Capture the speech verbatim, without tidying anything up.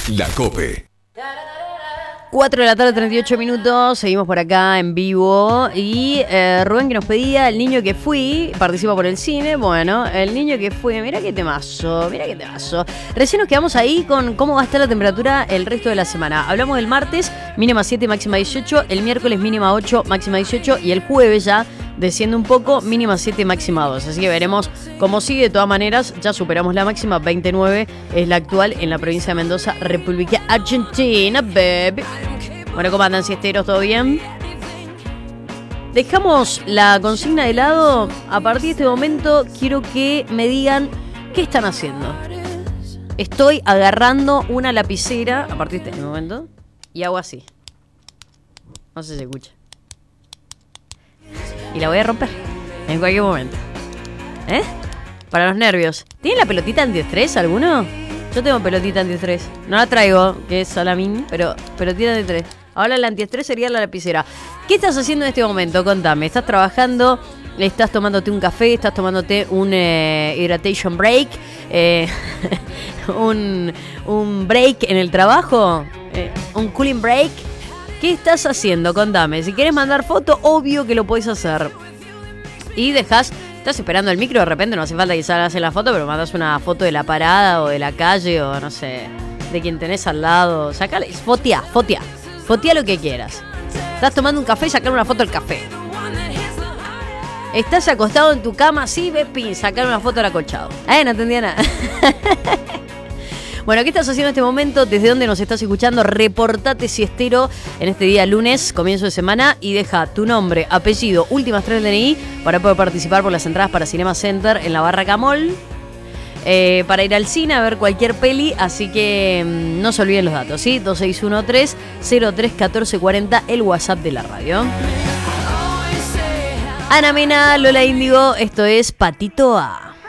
La COPE. cuatro de la tarde, treinta y ocho minutos, seguimos por acá en vivo y eh, Rubén que nos pedía El niño que fui, participa por el cine, bueno, El niño que fui, mira qué temazo, mira qué temazo. Recién nos quedamos ahí con cómo va a estar la temperatura el resto de la semana. Hablamos del martes, mínima siete, máxima dieciocho, el miércoles mínima ocho, máxima dieciocho y el jueves ya desciende un poco, mínima siete, máxima dos. Así que veremos cómo sigue. De todas maneras, ya superamos la máxima, veintinueve es la actual en la provincia de Mendoza, República Argentina, baby. Bueno, ¿cómo andan, siesteros? ¿Todo bien? Dejamos la consigna de lado. A partir de este momento quiero que me digan qué están haciendo. Estoy agarrando una lapicera a partir de este momento y hago así. No sé si se escucha. Y la voy a romper en cualquier momento. ¿Eh? Para los nervios. ¿Tienen la pelotita antiestrés alguno? Yo tengo pelotita antiestrés. No la traigo, que es Salamín, pero pelotita antiestrés. Ahora la antiestrés sería la lapicera. ¿Qué estás haciendo en este momento? Contame. ¿Estás trabajando? ¿Estás tomándote un café? ¿Estás tomándote un eh, hydration break? Eh, un, ¿Un break en el trabajo? Eh, ¿Un cooling break? ¿Qué estás haciendo? Contame. Si quieres mandar foto, obvio que lo podés hacer. Y dejás... Estás esperando el micro, de repente no hace falta que salgas en la foto, pero mandas una foto de la parada o de la calle o no sé, de quien tenés al lado. Sacale, fotea, fotea, fotea lo que quieras. Estás tomando un café y sacar una foto del café. Estás acostado en tu cama, sí, ves, pin, sacar una foto del acolchado. Eh, no entendía nada. Bueno, ¿qué estás haciendo en este momento? ¿Desde dónde nos estás escuchando? Reportate siestero en este día lunes, comienzo de semana, y deja tu nombre, apellido, últimas tres del D N I para poder participar por las entradas para Cinema Center en la Barraca Mall, eh, para ir al cine a ver cualquier peli, así que mmm, no se olviden los datos, ¿sí? dos seis uno tres, cero tres uno cuatro cuatro cero, el WhatsApp de la radio. Ana Mena, Lola Índigo, esto es Patito A.